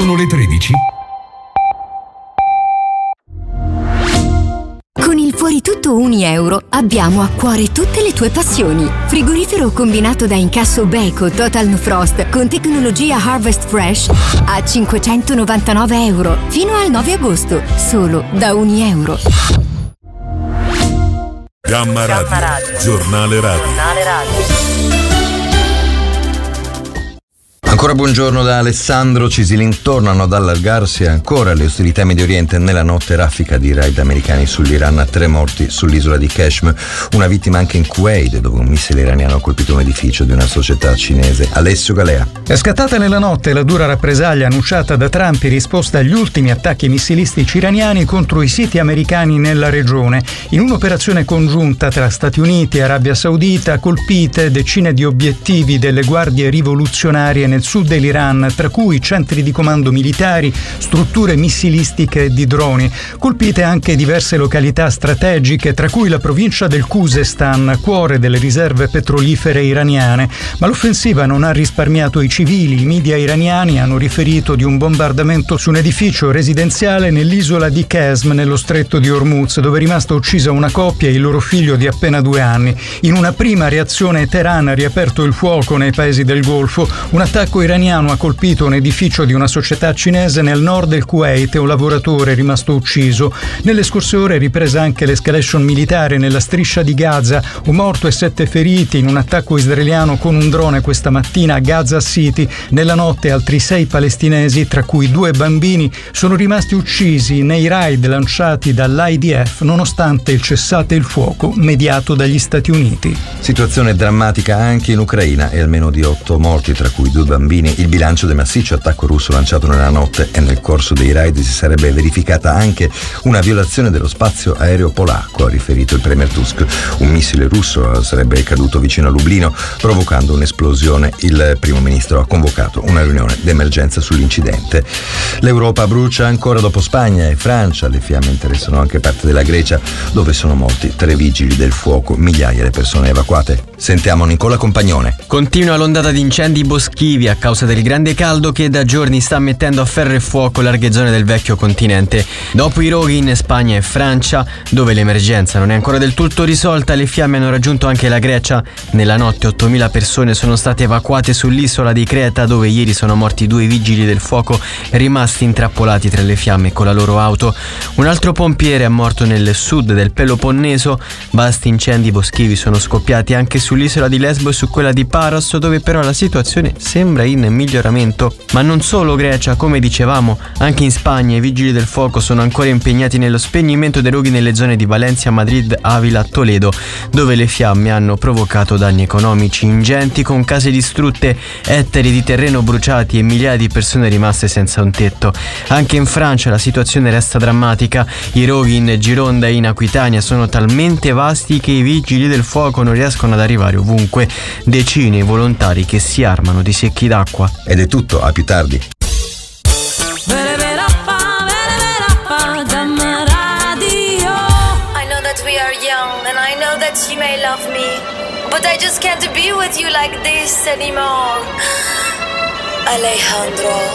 Sono le 13. Con il Fuori Tutto €1 abbiamo a cuore tutte le tue passioni. Frigorifero combinato da incasso Beko Total No Frost con tecnologia Harvest Fresh a €599 fino al 9 agosto, solo da €1. Gamma Radio, giornale radio. Ancora buongiorno da Alessandro. Cisilin tornano ad allargarsi ancora le ostilità in Medio Oriente. Nella notte raffica di raid americani sull'Iran, 3 morti sull'isola di Kashmir, una vittima anche in Kuwait, dove un missile iraniano ha colpito un edificio di una società cinese. Alessio Galea. È scattata nella notte la dura rappresaglia annunciata da Trump in risposta agli ultimi attacchi missilistici iraniani contro i siti americani nella regione. In un'operazione congiunta tra Stati Uniti e Arabia Saudita, colpite decine di obiettivi delle guardie rivoluzionarie nel sud dell'Iran, tra cui centri di comando militari, strutture missilistiche e di droni. Colpite anche diverse località strategiche, tra cui la provincia del Khuzestan, cuore delle riserve petrolifere iraniane. Ma l'offensiva non ha risparmiato i civili. I media iraniani hanno riferito di un bombardamento su un edificio residenziale nell'isola di Qesm, nello stretto di Hormuz, dove è rimasta uccisa una coppia e il loro figlio di appena 2 anni. In una prima reazione Teheran ha riaperto il fuoco nei paesi del Golfo. Un attacco iraniano ha colpito un edificio di una società cinese nel nord del Kuwait e un lavoratore è rimasto ucciso. Nelle scorse ore è ripresa anche l'escalation militare nella striscia di Gaza, un morto e 7 feriti in un attacco israeliano con un drone questa mattina a Gaza City. Nella notte altri 6 palestinesi, tra cui 2 bambini, sono rimasti uccisi nei raid lanciati dall'IDF nonostante il cessate il fuoco mediato dagli Stati Uniti. Situazione drammatica anche in Ucraina e almeno di 8 morti, tra cui 2 bambini. Il bilancio del massiccio attacco russo lanciato nella notte, e nel corso dei raid si sarebbe verificata anche una violazione dello spazio aereo polacco, ha riferito il premier Tusk. Un missile russo sarebbe caduto vicino a Lublino, provocando un'esplosione. Il primo ministro ha convocato una riunione d'emergenza sull'incidente. L'Europa brucia ancora dopo Spagna e Francia. Le fiamme interessano anche parte della Grecia, dove sono morti 3 vigili del fuoco, migliaia le persone evacuate. Sentiamo Nicola Compagnone. Continua l'ondata di incendi boschivi a causa del grande caldo che da giorni sta mettendo a ferro e fuoco larghe zone del vecchio continente. Dopo i roghi in Spagna e Francia, dove l'emergenza non è ancora del tutto risolta, le fiamme hanno raggiunto anche la Grecia. Nella notte 8.000 persone sono state evacuate sull'isola di Creta, dove ieri sono morti 2 vigili del fuoco rimasti intrappolati tra le fiamme con la loro auto. Un altro pompiere è morto nel sud del Peloponneso. Vasti incendi boschivi sono scoppiati anche sull'isola di Lesbo e su quella di Paros, dove però la situazione sembra in miglioramento. Ma non solo Grecia, come dicevamo, anche in Spagna i vigili del fuoco sono ancora impegnati nello spegnimento dei roghi nelle zone di Valencia, Madrid, Avila, Toledo, dove le fiamme hanno provocato danni economici ingenti, con case distrutte, ettari di terreno bruciati e migliaia di persone rimaste senza un tetto. Anche in Francia la situazione resta drammatica. I roghi in Gironda e in Aquitania sono talmente vasti che i vigili del fuoco non riescono ad arrivare ovunque. Decine i volontari che si armano di secchi d'acqua. Ed è tutto, a più tardi. I know that we are young and I know that you may love me, but I just can't be with you like this anymore. Alejandro.